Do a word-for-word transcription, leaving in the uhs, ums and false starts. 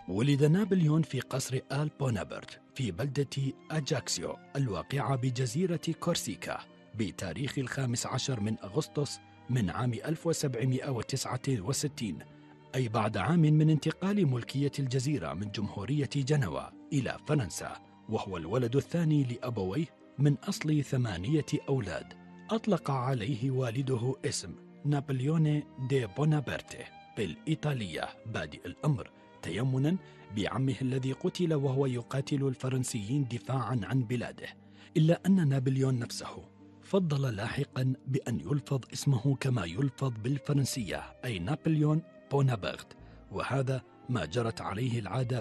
ولد نابليون في قصر آل بونابرت في بلدة أجاكسيو الواقعة بجزيرة كورسيكا بتاريخ الخامس عشر من أغسطس من عام ألف وسبعمائة وتسعة وستين، أي بعد عام من انتقال ملكية الجزيرة من جمهورية جنوة إلى فرنسا، وهو الولد الثاني لأبويه من أصل ثمانية أولاد. أطلق عليه والده اسم نابليون دي بونابرت بالإيطالية بادئ الأمر، تيمنا بعمه الذي قتل وهو يقاتل الفرنسيين دفاعا عن بلاده. إلا أن نابليون نفسه فضل لاحقا بأن يلفظ اسمه كما يلفظ بالفرنسية، أي نابليون بونابرت، وهذا ما جرت عليه العادة